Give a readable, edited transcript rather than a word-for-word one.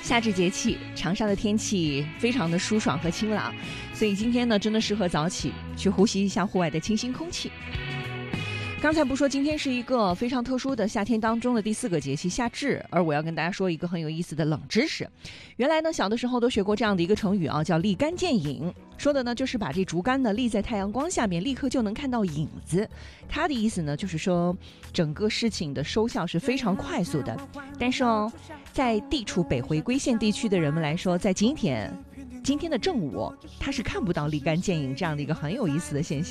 夏至节气，长沙的天气非常的舒爽和清朗，所以今天呢，真的适合早起去呼吸一下户外的清新空气。刚才不说今天是一个非常特殊的夏天当中的第4个节气夏至，而我要跟大家说一个很有意思的冷知识。原来呢，小的时候都学过这样的一个成语啊，叫立竿见影，说的呢就是把这竹竿呢立在太阳光下面，立刻就能看到影子。它的意思呢就是说整个事情的收效是非常快速的。但是在地处北回归线地区的人们来说，在今天的正午，他是看不到立竿见影这样的一个很有意思的现象。